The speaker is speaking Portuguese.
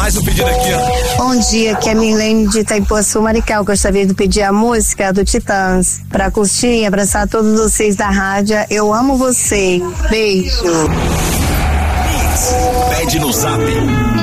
Mais um pedido aqui, ó. Bom dia, aqui é a Milene de Itaipuaçu, Maricá. Eu gostaria de pedir a música do Titãs pra curtir e abraçar todos vocês da rádio. Eu amo vocês. Beijo. Pede no Zap